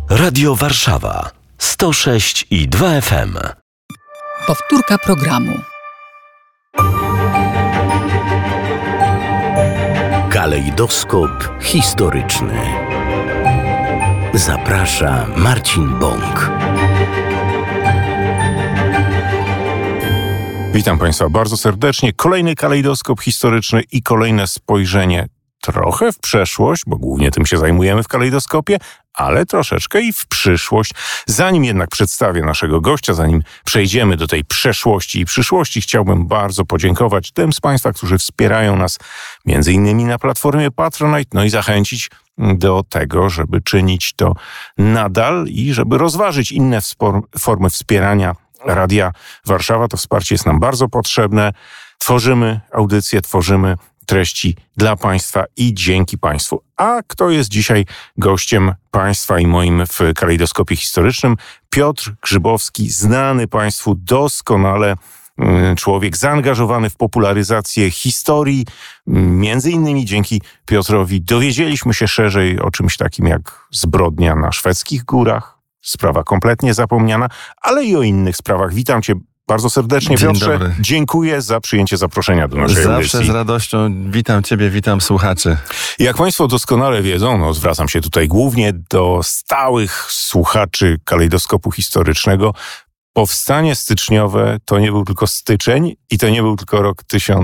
Radio Warszawa 106,2 FM. Powtórka programu. Kalejdoskop historyczny. Zaprasza Marcin Bąk. Witam Państwa bardzo serdecznie. Kolejny kalejdoskop historyczny i kolejne spojrzenie trochę w przeszłość, bo głównie tym się zajmujemy w kalejdoskopie, ale troszeczkę i w przyszłość. Zanim jednak przedstawię naszego gościa, zanim przejdziemy do tej przeszłości i przyszłości, chciałbym bardzo podziękować tym z Państwa, którzy wspierają nas między innymi na platformie Patronite, no i zachęcić do tego, żeby czynić to nadal i żeby rozważyć inne formy wspierania Radia Warszawa. To wsparcie jest nam bardzo potrzebne. Tworzymy audycje, tworzymy treści dla Państwa i dzięki Państwu. A kto jest dzisiaj gościem Państwa i moim w kalejdoskopie historycznym? Piotr Grzybowski, znany Państwu doskonale człowiek zaangażowany w popularyzację historii. Między innymi dzięki Piotrowi dowiedzieliśmy się szerzej o czymś takim jak zbrodnia na szwedzkich górach. Sprawa kompletnie zapomniana, ale i o innych sprawach. Witam Cię bardzo serdecznie, Piotrze. Dobry. Dziękuję za przyjęcie zaproszenia do naszej audycji. Zawsze z radością. Witam Ciebie, witam słuchaczy. Jak Państwo doskonale wiedzą, zwracam się tutaj głównie do stałych słuchaczy kalejdoskopu historycznego. Powstanie styczniowe to nie był tylko styczeń i to nie był tylko rok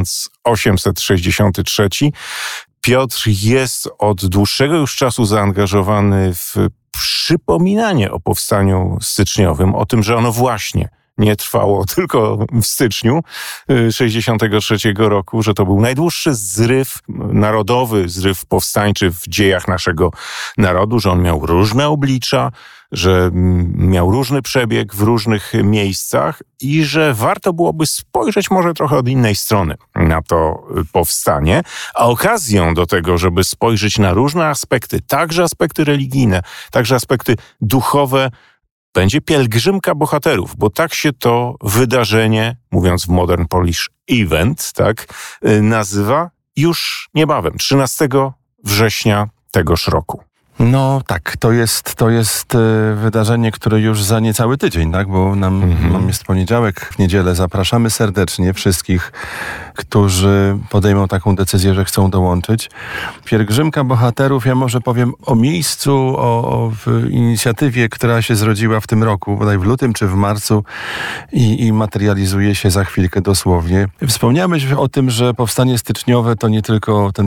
1863. Piotr jest od dłuższego już czasu zaangażowany w przypominanie o powstaniu styczniowym, o tym, że ono właśnie nie trwało tylko w styczniu 1963 roku, że to był najdłuższy zryw narodowy, zryw powstańczy w dziejach naszego narodu, że on miał różne oblicza, że miał różny przebieg w różnych miejscach i że warto byłoby spojrzeć może trochę od innej strony na to powstanie, a okazją do tego, żeby spojrzeć na różne aspekty, także aspekty religijne, także aspekty duchowe, będzie pielgrzymka bohaterów, bo tak się to wydarzenie, mówiąc w Modern Polish Event, tak, nazywa już niebawem, 13 września tegoż roku. No tak, to jest wydarzenie, które już za niecały tydzień, tak? Bo nam jest poniedziałek, w niedzielę. Zapraszamy serdecznie wszystkich, którzy podejmą taką decyzję, że chcą dołączyć. Pielgrzymka bohaterów, ja może powiem o miejscu, o inicjatywie, która się zrodziła w tym roku, bodaj w lutym czy w marcu i materializuje się za chwilkę dosłownie. Wspomniałeś o tym, że powstanie styczniowe to nie tylko ten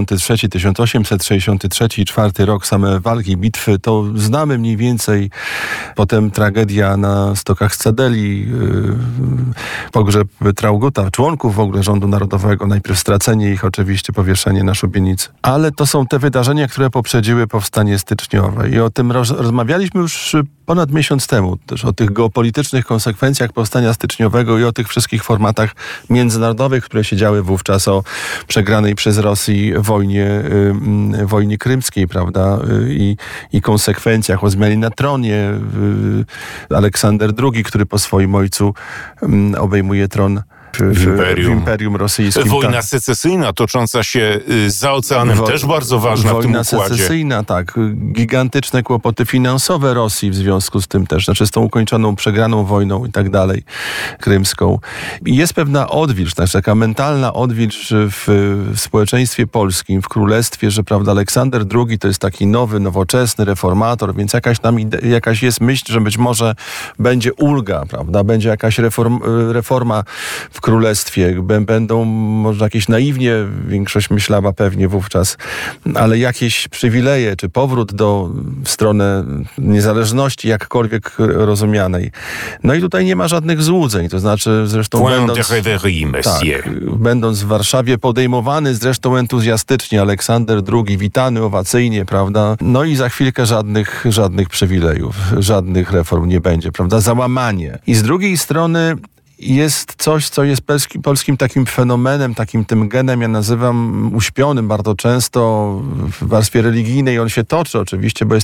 1863 i 4 rok, same walki, bitwy, to znamy mniej więcej. Potem tragedia na stokach Scadeli, pogrzeb Trauguta, członków w ogóle rządu narodowego, najpierw stracenie ich, oczywiście powieszenie na szubienicy. Ale to są te wydarzenia, które poprzedziły powstanie styczniowe i o tym rozmawialiśmy już ponad miesiąc temu, też o tych geopolitycznych konsekwencjach powstania styczniowego i o tych wszystkich formatach międzynarodowych, które się działy wówczas, o przegranej przez Rosję wojnie krymskiej, prawda, i konsekwencjach, o zmianie na tronie. Aleksander II, który po swoim ojcu obejmuje tron w Imperium Rosyjskim. Wojna secesyjna tocząca się za oceanem, też bardzo ważna w tym układzie. Wojna secesyjna, tak. Gigantyczne kłopoty finansowe Rosji w związku z tym też, znaczy z tą ukończoną, przegraną wojną i tak dalej, krymską. I jest pewna odwilż, taka mentalna odwilż w społeczeństwie polskim, w królestwie, że prawda, Aleksander II to jest taki nowy, nowoczesny reformator, więc jakaś jest myśl, że być może będzie ulga, prawda, będzie jakaś reforma w królestwie, będą może jakieś naiwnie, większość myślała pewnie wówczas, ale jakieś przywileje, czy powrót w stronę niezależności, jakkolwiek rozumianej. No i tutaj nie ma żadnych złudzeń, to znaczy zresztą będąc w Warszawie podejmowany zresztą entuzjastycznie Aleksander II, witany owacyjnie, prawda, no i za chwilkę żadnych przywilejów, żadnych reform nie będzie, prawda, załamanie. I z drugiej strony jest coś, co jest polskim takim fenomenem, takim tym genem, ja nazywam uśpionym bardzo często w warstwie religijnej. On się toczy oczywiście, bo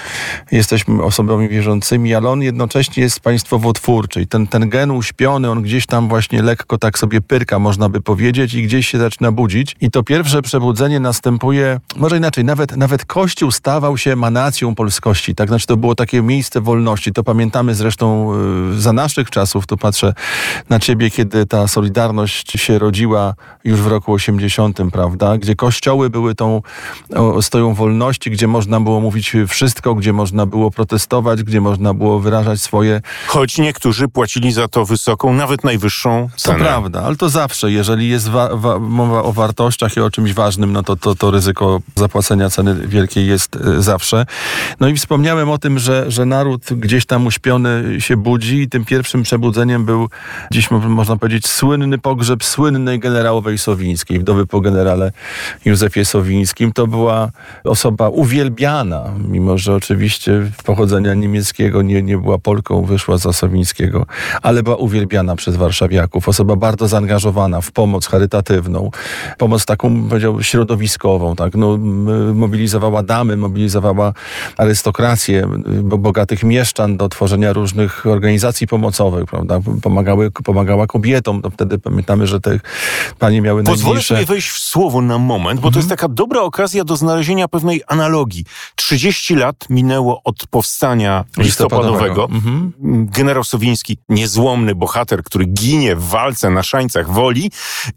jesteśmy osobami wierzącymi, ale on jednocześnie jest państwowotwórczy. I ten gen uśpiony, on gdzieś tam właśnie lekko tak sobie pyrka, można by powiedzieć, i gdzieś się zaczyna budzić. I to pierwsze przebudzenie następuje, może inaczej, nawet Kościół stawał się emanacją polskości. Tak? Znaczy to było takie miejsce wolności. To pamiętamy zresztą za naszych czasów. Tu patrzę na ciebie, kiedy ta Solidarność się rodziła już w roku 80, prawda? Gdzie kościoły były tą ostoją wolności, gdzie można było mówić wszystko, gdzie można było protestować, gdzie można było wyrażać swoje... Choć niektórzy płacili za to wysoką, nawet najwyższą cenę. To prawda, ale to zawsze, jeżeli jest mowa o wartościach i o czymś ważnym, no to ryzyko zapłacenia ceny wielkiej jest zawsze. No i wspomniałem o tym, że naród gdzieś tam uśpiony się budzi i tym pierwszym przebudzeniem był dziś można powiedzieć słynny pogrzeb słynnej generałowej Sowińskiej, wdowy po generale Józefie Sowińskim. To była osoba uwielbiana, mimo że oczywiście pochodzenia niemieckiego, nie była Polką, wyszła za Sowińskiego, ale była uwielbiana przez warszawiaków. Osoba bardzo zaangażowana w pomoc charytatywną, pomoc taką, powiedział, środowiskową. Tak? No, mobilizowała damy, mobilizowała arystokrację, bogatych mieszczan do tworzenia różnych organizacji pomocowych, prawda? Pomagała kobietom. To wtedy pamiętamy, że te panie miały Pozwolę najmniejsze... sobie wejść w słowo na moment, bo to jest taka dobra okazja do znalezienia pewnej analogii. 30 lat minęło od powstania listopadowego. Generał Sowiński, niezłomny bohater, który ginie w walce na Szańcach Woli,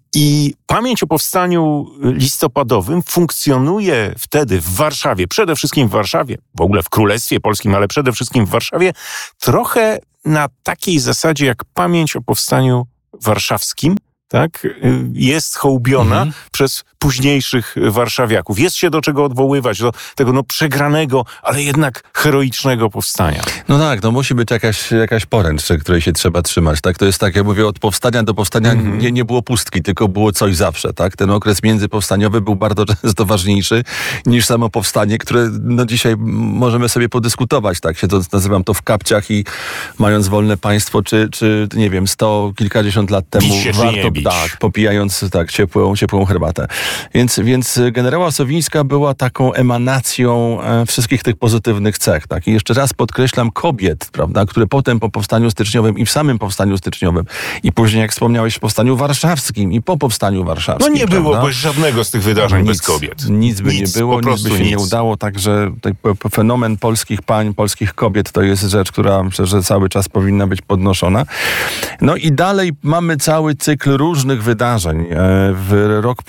i pamięć o powstaniu listopadowym funkcjonuje wtedy w Warszawie, przede wszystkim w Warszawie, w ogóle w Królestwie Polskim, ale przede wszystkim w Warszawie, trochę na takiej zasadzie jak pamięć o powstaniu warszawskim, tak, jest hołbiona przez późniejszych warszawiaków. Jest się do czego odwoływać, do tego przegranego, ale jednak heroicznego powstania. No tak, no musi być jakaś poręcz, której się trzeba trzymać. Tak? To jest tak, jak mówię, od powstania do powstania nie było pustki, tylko było coś zawsze. Tak? Ten okres międzypowstaniowy był bardzo często ważniejszy niż samo powstanie, które dzisiaj możemy sobie podyskutować. Tak? Siedząc, nazywam to w kapciach i mając wolne państwo, czy nie wiem, kilkadziesiąt lat temu warto, tak, popijając ciepłą herbatę. Więc generała Sowińska była taką emanacją wszystkich tych pozytywnych cech. Tak? I jeszcze raz podkreślam, kobiet, prawda, które potem po powstaniu styczniowym i w samym powstaniu styczniowym i później, jak wspomniałeś, w powstaniu warszawskim i po powstaniu warszawskim. No nie byłoby żadnego z tych wydarzeń bez kobiet. Nic by nie było, nic by się nie udało. Także fenomen polskich pań, polskich kobiet to jest rzecz, która że cały czas powinna być podnoszona. No i dalej mamy cały cykl różnych wydarzeń. Rok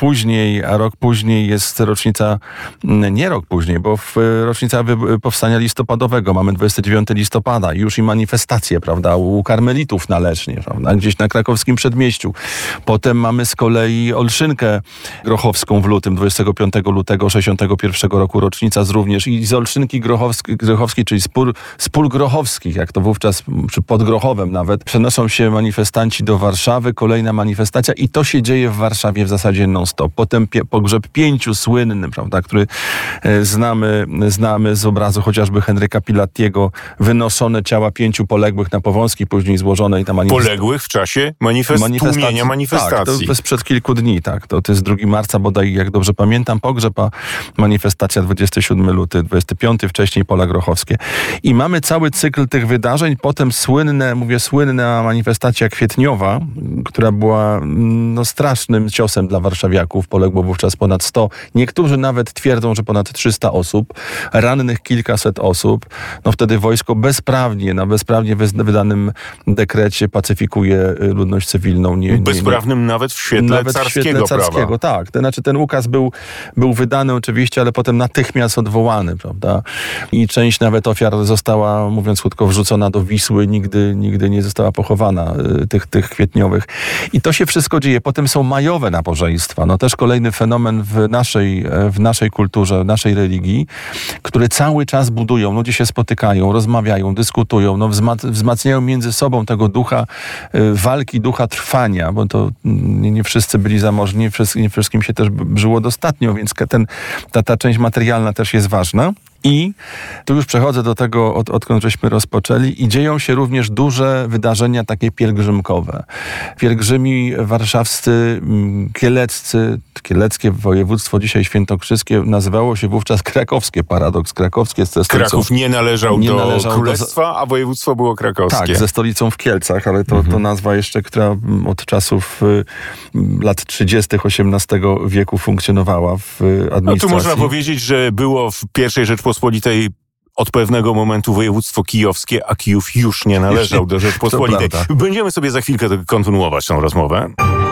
później jest rocznica, nie rok później, bo rocznica powstania listopadowego. Mamy 29 listopada, już i manifestacje, prawda, u karmelitów na Lesznie, prawda, gdzieś na krakowskim przedmieściu. Potem mamy z kolei Olszynkę Grochowską w lutym, 25 lutego 61 roku, rocznica również i z Olszynki Grochowskiej, czyli z pól grochowskich, jak to wówczas, czy pod Grochowem nawet, przenoszą się manifestanci do Warszawy, kolejna manifestacja i to się dzieje w Warszawie w zasadzie non-stop. Potem pogrzeb 5 słynny, prawda, który znamy z obrazu chociażby Henryka Pilattiego, wynoszone ciała 5 poległych na Powązki, później złożone i tam Poległych w czasie tłumienia manifestacji. Tak, to jest przed kilku dni, tak. To jest 2 marca bodaj, jak dobrze pamiętam, pogrzeb, a manifestacja 27 luty, 25 wcześniej pola grochowskie. I mamy cały cykl tych wydarzeń, potem słynna manifestacja kwietniowa, która była strasznym ciosem dla warszawiaków. Poległo wówczas ponad 100. Niektórzy nawet twierdzą, że ponad 300 osób. Rannych kilkaset osób. No wtedy wojsko na bezprawnie wydanym dekrecie pacyfikuje ludność cywilną. Bezprawnym nawet w świetle carskiego prawa. Tak. To znaczy ten ukaz był wydany oczywiście, ale potem natychmiast odwołany, prawda? I część nawet ofiar została, mówiąc krótko, wrzucona do Wisły. Nigdy nie została pochowana, tych kwietniowych. I to się wszystko dzieje. Potem są majowe nabożeństwa. No też kolejny fenomen w naszej kulturze, w naszej religii, który cały czas budują. Ludzie się spotykają, rozmawiają, dyskutują, wzmacniają między sobą tego ducha walki, ducha trwania, bo to nie wszyscy byli zamożni, nie wszystkim się też żyło dostatnio, więc ta część materialna też jest ważna. I tu już przechodzę do tego, odkąd żeśmy rozpoczęli, i dzieją się również duże wydarzenia takie pielgrzymkowe. Pielgrzymi warszawscy, kieleckie województwo, dzisiaj świętokrzyskie, nazywało się wówczas krakowskie. Paradoks, krakowskie. Kraków nie należał do królestwa, a województwo było krakowskie. Tak, ze stolicą w Kielcach, ale to nazwa jeszcze, która od czasów lat 30. XVIII wieku funkcjonowała w administracji. No tu można powiedzieć, że było w pierwszej Rzeczpospolitej od pewnego momentu województwo kijowskie, a Kijów już nie należał do Rzeczpospolitej. Będziemy sobie za chwilkę kontynuować tę rozmowę.